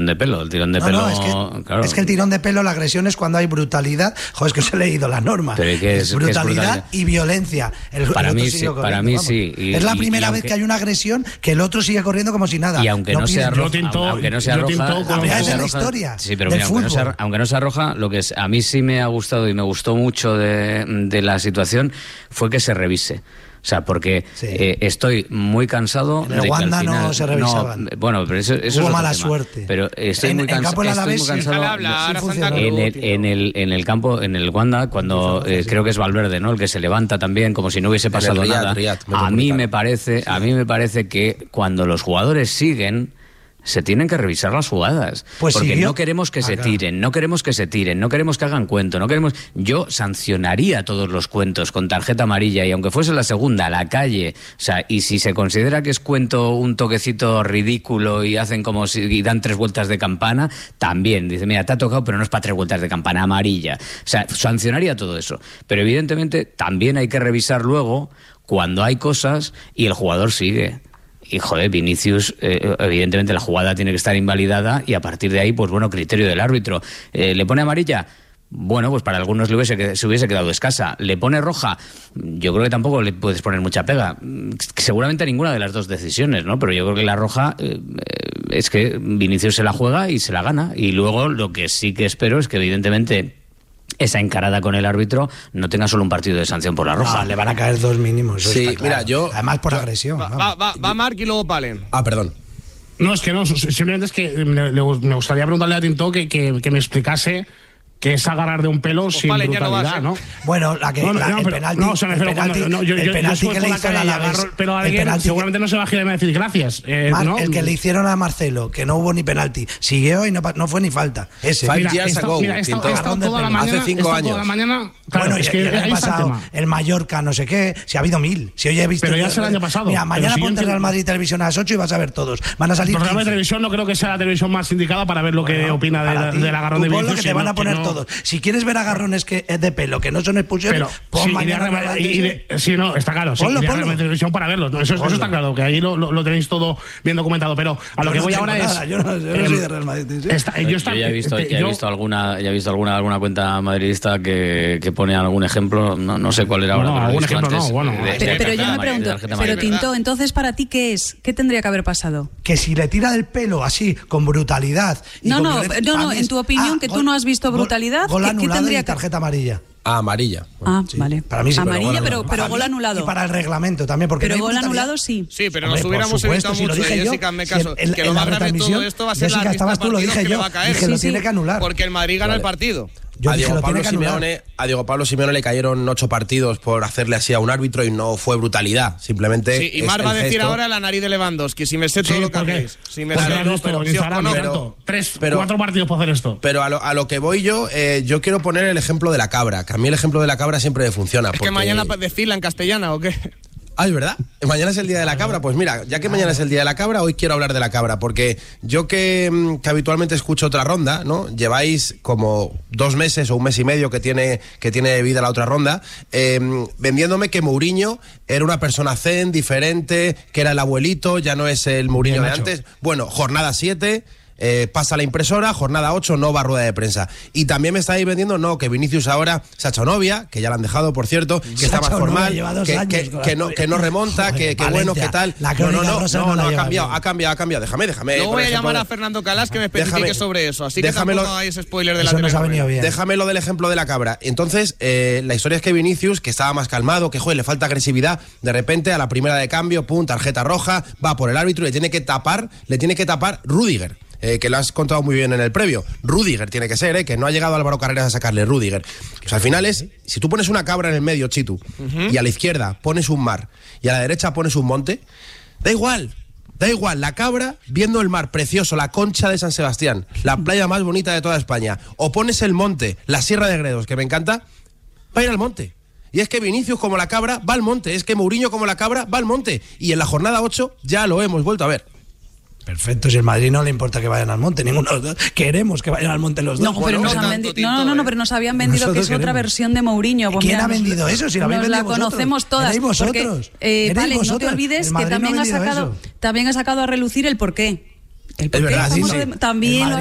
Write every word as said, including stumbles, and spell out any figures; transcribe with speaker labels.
Speaker 1: de pelo, el tirón de
Speaker 2: no,
Speaker 1: pelo.
Speaker 2: No, es, que,
Speaker 1: claro.
Speaker 2: es que el tirón de pelo, la agresión es cuando hay brutalidad. Joder, es que os he leído la norma.
Speaker 1: Pero ¿qué es,
Speaker 2: es brutalidad,
Speaker 1: ¿qué es brutalidad?
Speaker 2: Y violencia. El,
Speaker 1: para
Speaker 2: el
Speaker 1: mí sí, para mí sí.
Speaker 2: Y, es la primera y, y vez aunque, que hay una agresión que el otro sigue corriendo como si nada.
Speaker 1: Y aunque no, no sea roja,
Speaker 3: tinto,
Speaker 1: aunque no sea roja,
Speaker 2: la primera vez en la historia.
Speaker 1: Sí, pero mira, aunque no, sea, aunque no sea roja, lo que es, a mí sí me ha gustado y me gustó mucho de, de la situación fue que se revise. O sea, porque sí. eh, estoy muy cansado
Speaker 2: en el
Speaker 1: de
Speaker 2: Wanda
Speaker 1: que al final,
Speaker 2: no se revisaban.
Speaker 1: No, bueno, pero eso, eso
Speaker 2: Hubo
Speaker 1: es
Speaker 2: mala
Speaker 1: tema.
Speaker 2: suerte.
Speaker 1: Pero estoy
Speaker 2: en,
Speaker 1: muy, cansa,
Speaker 2: en
Speaker 1: estoy muy cansado.
Speaker 4: Habla,
Speaker 1: sí, en, el, en, el, en el campo, en el Wanda, cuando eh, creo que es Valverde, ¿no? El que se levanta también como si no hubiese pasado
Speaker 5: Riyad,
Speaker 1: nada.
Speaker 5: Riyad,
Speaker 1: a mí me parece, a mí me parece que cuando los jugadores siguen, se tienen que revisar las jugadas,
Speaker 2: pues
Speaker 1: porque
Speaker 2: siguió.
Speaker 1: no queremos que se tiren, no queremos que se tiren, no queremos que hagan cuento, no queremos. Yo sancionaría todos los cuentos con tarjeta amarilla y aunque fuese la segunda, a la calle, o sea, y si se considera que es cuento un toquecito ridículo y hacen como si y dan tres vueltas de campana, también dice, mira, te ha tocado, pero no es para tres vueltas de campana, amarilla. O sea, sancionaría todo eso, pero evidentemente también hay que revisar luego cuando hay cosas y el jugador sigue. Y joder, Vinicius, eh, evidentemente la jugada tiene que estar invalidada y a partir de ahí, pues bueno, criterio del árbitro. Eh, ¿Le pone amarilla? Bueno, pues para algunos le hubiese, se hubiese quedado escasa. ¿Le pone roja? Yo creo que tampoco le puedes poner mucha pega. Seguramente a ninguna de las dos decisiones, ¿no? Pero yo creo que la roja eh, es que Vinicius se la juega y se la gana. Y luego lo que sí que espero es que evidentemente esa encarada con el árbitro no tenga solo un partido de sanción por la roja.
Speaker 2: No, le van a caer dos mínimos.
Speaker 5: Sí,
Speaker 2: está claro.
Speaker 5: Mira, yo...
Speaker 2: Además por
Speaker 5: yo,
Speaker 2: agresión.
Speaker 4: Va, va, va, va Marc y luego Palen.
Speaker 5: Ah, perdón.
Speaker 3: No, es que no, simplemente es que me, me gustaría preguntarle a Tinto que, que, que me explicase que es agarrar de un pelo pues sin vale, brutalidad, ¿no, ¿no?
Speaker 2: Bueno, la que,
Speaker 3: no, no,
Speaker 2: la,
Speaker 3: no,
Speaker 2: el
Speaker 3: pero,
Speaker 2: penalti,
Speaker 3: no, o sea, me refiero
Speaker 2: penalti,
Speaker 3: cuando, no, yo,
Speaker 2: el
Speaker 3: yo,
Speaker 2: penalti
Speaker 3: yo
Speaker 2: que le hizo a Alavés,
Speaker 3: pero a alguien seguramente que... no se va a girar y me va a decir gracias. Eh,
Speaker 2: Mar,
Speaker 3: ¿no?
Speaker 2: El que le hicieron a Marcelo, que no hubo ni penalti, siguió y no, no fue ni falta. Ese.
Speaker 5: Five mira, years ago,
Speaker 3: mira, esta, esta toda la mañana,
Speaker 5: hace cinco años.
Speaker 3: Toda la mañana, claro,
Speaker 2: bueno,
Speaker 3: es
Speaker 2: y,
Speaker 3: que
Speaker 2: y el año pasado, el Mallorca, no sé qué, si ha habido mil. Si hoy he visto.
Speaker 3: Pero ya es el año pasado.
Speaker 2: Mira, mañana
Speaker 3: si
Speaker 2: ponte Real Madrid Televisión a las ocho y vas a ver todos. Van a salir.
Speaker 3: El programa de televisión no creo que sea la televisión más indicada para ver lo que
Speaker 2: bueno,
Speaker 3: opina de, del agarrón de Vinicius.
Speaker 2: Que te van a poner
Speaker 3: no...
Speaker 2: todos. Si quieres ver agarrones que de pelo, que no son expulsiones,
Speaker 3: pero,
Speaker 2: pon
Speaker 3: sí,
Speaker 2: mañana.
Speaker 3: Y de, y de, sí, no, está claro. Sí,
Speaker 2: ponlo,
Speaker 3: de
Speaker 2: ponlo.
Speaker 3: televisión para verlo. Eso, eso está claro, que ahí lo, lo, lo tenéis todo bien documentado. Pero a lo
Speaker 2: yo
Speaker 3: que
Speaker 2: no
Speaker 3: voy ahora
Speaker 2: nada,
Speaker 3: es.
Speaker 2: Yo no, yo no eh, soy de Real Madrid. ¿Sí?
Speaker 3: Está, yo, está,
Speaker 1: yo ya he visto,
Speaker 3: este,
Speaker 1: ya he
Speaker 3: yo,
Speaker 1: visto alguna, ya he visto alguna, alguna cuenta madridista que, que pone algún ejemplo. No, no sé cuál era ahora.
Speaker 3: No,
Speaker 1: pero
Speaker 3: algún ejemplo
Speaker 1: antes,
Speaker 3: no, bueno.
Speaker 1: De,
Speaker 6: pero,
Speaker 1: de
Speaker 6: pero yo me pregunto, pero Tinto, entonces para ti qué es, qué tendría que haber pasado.
Speaker 2: Que si le tira del pelo así con brutalidad. Y
Speaker 6: no,
Speaker 2: con
Speaker 6: no,
Speaker 2: violencia,
Speaker 6: no, no. En tu opinión, ah, que gol, tú no has visto brutalidad,
Speaker 2: gol, gol
Speaker 6: ¿qué, ¿qué tendría
Speaker 2: y tarjeta amarilla?
Speaker 5: Ah, amarilla.
Speaker 6: Ah, sí. Vale.
Speaker 2: Para mí sí,
Speaker 6: amarilla, pero,
Speaker 2: pero,
Speaker 6: pero gol
Speaker 2: mí,
Speaker 6: anulado.
Speaker 2: Y para el reglamento también, porque
Speaker 6: pero
Speaker 2: no
Speaker 6: gol
Speaker 2: brutalidad.
Speaker 6: anulado sí.
Speaker 4: Sí, pero
Speaker 2: Hombre,
Speaker 4: nos hubiéramos
Speaker 2: supuesto,
Speaker 4: evitado
Speaker 2: si
Speaker 4: mucho.
Speaker 2: dije
Speaker 4: Jessica,
Speaker 2: yo,
Speaker 4: me caso.
Speaker 2: Si en,
Speaker 4: que
Speaker 2: en
Speaker 4: lo más
Speaker 2: la
Speaker 4: grave de todo esto va a ser
Speaker 2: Jessica,
Speaker 4: la
Speaker 2: estabas tú, lo dije
Speaker 4: que
Speaker 2: yo.
Speaker 4: va a caer.
Speaker 2: Dije,
Speaker 6: sí,
Speaker 2: lo
Speaker 6: sí.
Speaker 2: tiene que anular.
Speaker 4: Porque el Madrid gana
Speaker 5: vale.
Speaker 4: el partido.
Speaker 2: Yo
Speaker 5: a,
Speaker 2: dije,
Speaker 5: Diego
Speaker 2: lo
Speaker 5: Pablo
Speaker 2: tiene que
Speaker 5: Simeone, a Diego Pablo Simeone le cayeron ocho partidos por hacerle así a un árbitro y no fue brutalidad. Simplemente.
Speaker 4: Sí, y Mar va a decir gesto. ahora la nariz de Lewandowski. Si me sé todo
Speaker 3: sí,
Speaker 4: lo que hacéis. Si me
Speaker 3: sé
Speaker 4: todo,
Speaker 3: pero, si
Speaker 4: pero,
Speaker 3: no,
Speaker 5: pero,
Speaker 3: tres,
Speaker 5: pero,
Speaker 3: cuatro partidos para hacer esto.
Speaker 5: Pero a lo, a lo que voy yo, eh, yo quiero poner el ejemplo de la cabra. Que a mí el ejemplo de la cabra siempre me funciona.
Speaker 4: ¿Es
Speaker 5: porque...
Speaker 4: que mañana desfila en castellana o qué?
Speaker 5: Ah, ¿es verdad? ¿Mañana es el día de la cabra? Pues mira, ya que mañana es el día de la cabra, hoy quiero hablar de la cabra, porque yo que, que habitualmente escucho otra ronda, ¿no? Lleváis como dos meses o un mes y medio que tiene, que tiene vida la otra ronda, eh, vendiéndome que Mourinho era una persona zen, diferente, que era el abuelito, ya no es el Mourinho de antes. Bueno, jornada siete... Eh, pasa la impresora, jornada ocho, no va a rueda de prensa. Y también me estáis vendiendo, no, que Vinicius ahora se ha hecho novia, que ya la han dejado, por cierto, que está más formal, que, que, que, no, que no remonta, Joder, que, que bueno, que tal.
Speaker 2: La
Speaker 5: no, no, no,
Speaker 2: no,
Speaker 5: no, no ha cambiado,
Speaker 2: bien.
Speaker 5: ha cambiado, ha cambiado. Déjame, déjame.
Speaker 4: Luego voy a
Speaker 5: ejemplo,
Speaker 4: llamar a Fernando Calas que me especifique
Speaker 5: déjame,
Speaker 4: sobre eso. Así que
Speaker 5: déjamelo,
Speaker 4: tampoco hagáis spoiler de
Speaker 2: eso
Speaker 4: la
Speaker 2: nos ha venido bien.
Speaker 5: Déjame lo del ejemplo de la cabra. Entonces, eh, la historia es que Vinicius, que estaba más calmado, que joder, le falta agresividad, de repente a la primera de cambio, pum, tarjeta roja, va por el árbitro y le tiene que tapar, le tiene que tapar Rüdiger. Eh, que lo has contado muy bien en el previo. Rüdiger tiene que ser, eh, que no ha llegado Álvaro Carreras a sacarle Rüdiger. O sea, al final es, si tú pones una cabra en el medio, Chitu, uh-huh. y a la izquierda pones un mar, y a la derecha pones un monte, da igual, da igual, la cabra viendo el mar precioso, la Concha de San Sebastián, la playa más bonita de toda España, o pones el monte, la Sierra de Gredos, que me encanta, va a ir al monte. Y es que Vinicius como la cabra va al monte, es que Mourinho como la cabra va al monte, y en la jornada ocho ya lo hemos vuelto a ver.
Speaker 2: Perfecto, si el Madrid no le importa que vayan al monte, ninguno de los dos. Queremos que vayan al monte los dos.
Speaker 6: No, pero,
Speaker 2: bueno,
Speaker 6: nos, han vendi- no, no, no, pero nos habían vendido Nosotros que es otra queremos. versión de Mourinho. Pues
Speaker 2: ¿Quién
Speaker 6: mira,
Speaker 2: ha vendido
Speaker 6: nos,
Speaker 2: eso? Si lo
Speaker 6: nos
Speaker 2: habéis
Speaker 6: la
Speaker 2: vosotros.
Speaker 6: conocemos todas.
Speaker 2: ¿Erais vosotros?
Speaker 6: Porque, eh,
Speaker 2: ¿Erais
Speaker 6: vale,
Speaker 2: vosotros?
Speaker 6: no te olvides que también
Speaker 2: no ha
Speaker 6: ha, sacado, también ha sacado a relucir el porqué. ¿El por
Speaker 5: Es
Speaker 6: qué?
Speaker 5: verdad, sí,
Speaker 6: Estamos
Speaker 5: sí.
Speaker 6: de- También
Speaker 2: El
Speaker 6: lo